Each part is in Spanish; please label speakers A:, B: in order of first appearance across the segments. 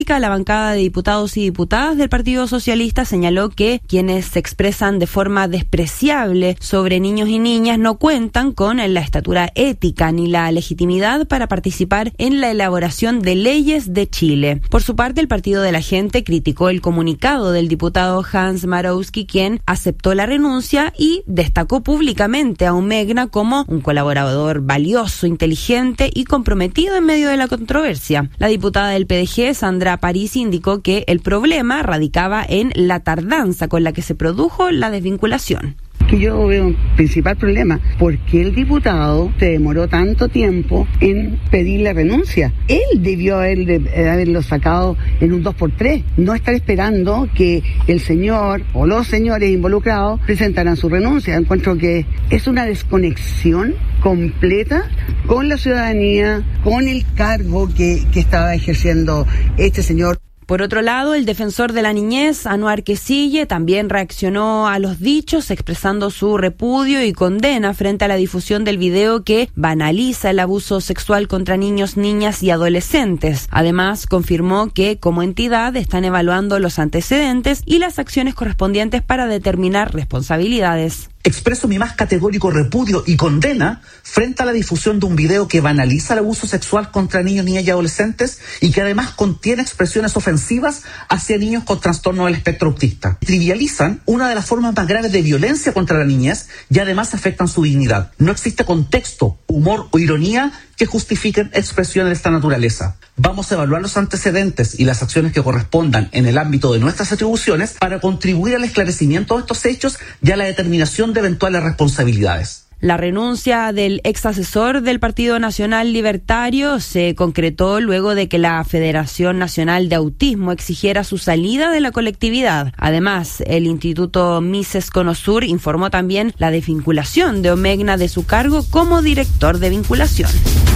A: Pública, la bancada de diputados y diputadas del Partido Socialista señaló que quienes se expresan de forma despreciable sobre niños y niñas no cuentan con la estatura ética ni la legitimidad para participar en la elaboración de leyes de Chile. Por su parte, el Partido de la Gente criticó el comunicado del diputado Hans Marowski, quien aceptó la renuncia y destacó públicamente a Omegna como un colaborador valioso, inteligente y comprometido en medio de la controversia. La diputada del PDG, Sandra Parisi, indicó que el problema radicaba en la tardanza con la que se produjo la desvinculación.
B: Que yo veo un principal problema, ¿por qué el diputado se demoró tanto tiempo en pedir la renuncia? Él debió haberlo sacado en un 2x3, no estar esperando que el señor o los señores involucrados presentaran su renuncia. Encuentro que es una desconexión completa con la ciudadanía, con el cargo que estaba ejerciendo este señor.
A: Por otro lado, el defensor de la niñez, Anuar Quesille, también reaccionó a los dichos, expresando su repudio y condena frente a la difusión del video que banaliza el abuso sexual contra niños, niñas y adolescentes. Además, confirmó que, como entidad, están evaluando los antecedentes y las acciones correspondientes para determinar responsabilidades.
C: Expreso mi más categórico repudio y condena frente a la difusión de un video que banaliza el abuso sexual contra niños, niñas y adolescentes y que además contiene expresiones ofensivas hacia niños con trastorno del espectro autista. Trivializan una de las formas más graves de violencia contra la niñez y además afectan su dignidad. No existe contexto, humor o ironía que justifiquen expresiones de esta naturaleza. Vamos a evaluar los antecedentes y las acciones que correspondan en el ámbito de nuestras atribuciones para contribuir al esclarecimiento de estos hechos y a la determinación de eventuales responsabilidades.
A: La renuncia del ex asesor del Partido Nacional Libertario se concretó luego de que la Federación Nacional de Autismo exigiera su salida de la colectividad. Además, el Instituto Mises Conosur informó también la desvinculación de Omegna de su cargo como director de vinculación.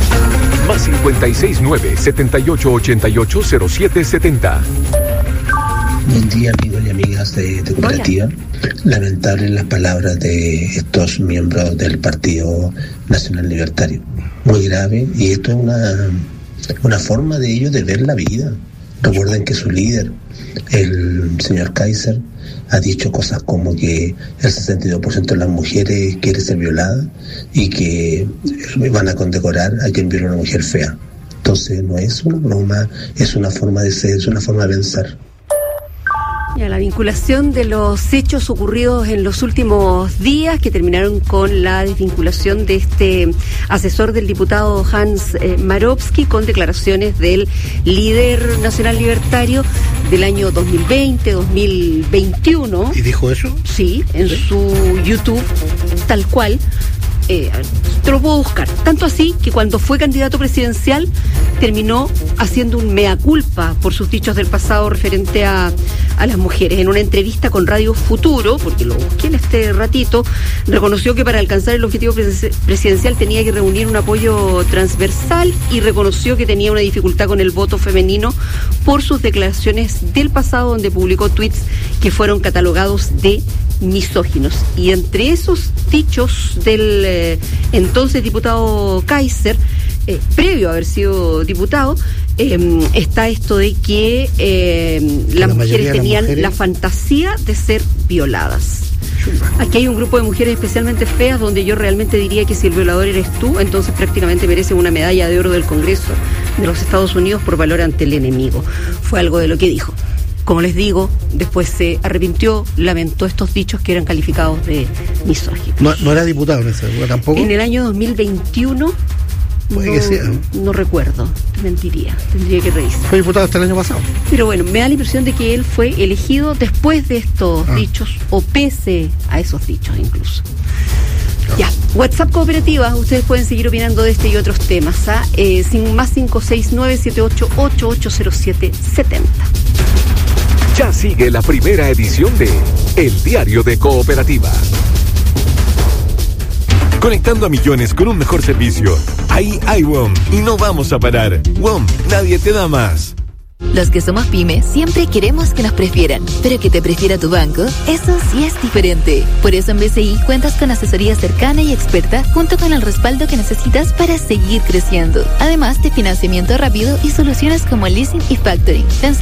D: Más 569-7888-0770.
E: Buen día, amigos y amigas de Cooperativa. Lamentables las palabras de estos miembros del Partido Nacional Libertario. Muy grave, y esto es una forma de ellos de ver la vida. Recuerden que su líder, el señor Kaiser, ha dicho cosas como que el 62% de las mujeres quiere ser violada y que van a condecorar a quien viola a una mujer fea. Entonces no es una broma, es una forma de ser, es una forma de pensar.
F: La vinculación de los hechos ocurridos en los últimos días que terminaron con la desvinculación de este asesor del diputado Hans Marowski con declaraciones del líder nacional libertario del año 2020-2021.
G: ¿Y dijo eso?
F: Sí, en su YouTube, tal cual. Te lo puedo buscar. Tanto así que cuando fue candidato presidencial terminó haciendo un mea culpa por sus dichos del pasado referente a las mujeres. En una entrevista con Radio Futuro, porque lo busqué en este ratito, reconoció que para alcanzar el objetivo presidencial tenía que reunir un apoyo transversal y reconoció que tenía una dificultad con el voto femenino por sus declaraciones del pasado, donde publicó tweets que fueron catalogados de misóginos. Y entre esos dichos del entonces diputado Kaiser, previo a haber sido diputado, está esto de que las mujeres tenían la fantasía de ser violadas. Aquí hay un grupo de mujeres especialmente feas donde yo realmente diría que si el violador eres tú, entonces prácticamente mereces una medalla de oro del Congreso de los Estados Unidos por valor ante el enemigo. Fue algo de lo que dijo. Como les digo, después se arrepintió, lamentó estos dichos que eran calificados de misóginos.
G: No era diputado en esa época tampoco.
F: En el año 2021
G: puede que sea, ¿no?
F: No recuerdo, te mentiría, tendría que revisar.
G: Fue diputado hasta el año pasado.
F: Pero bueno, me da la impresión de que él fue elegido después de estos dichos, o pese a esos dichos incluso. Claro. Ya, WhatsApp Cooperativa, ustedes pueden seguir opinando de este y otros temas, sin más 569-7888-0770.
D: Ya sigue la primera edición de El Diario de Cooperativa. Conectando a millones con un mejor servicio. Ahí hay WOM y no vamos a parar. WOM, nadie te da más.
H: Los que somos pymes siempre queremos que nos prefieran, pero que te prefiera tu banco, eso sí es diferente. Por eso en BCI cuentas con asesoría cercana y experta junto con el respaldo que necesitas para seguir creciendo. Además de financiamiento rápido y soluciones como leasing y factoring.